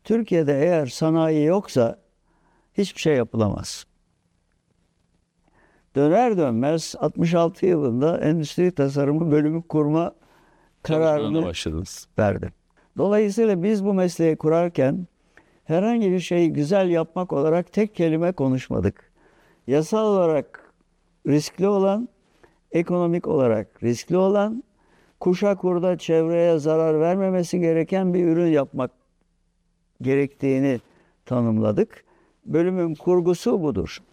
Türkiye'de eğer sanayi yoksa hiçbir şey yapılamaz. Döner dönmez 66 yılında endüstri tasarımı bölümü kurma kararını başladınız. verdim. Dolayısıyla biz bu mesleği kurarken herhangi bir şeyi güzel yapmak olarak tek kelime konuşmadık. Yasal olarak riskli olan, ekonomik olarak riskli olan, kuşa kurda çevreye zarar vermemesi gereken bir ürün yapmak gerektiğini tanımladık. Bölümün kurgusu budur.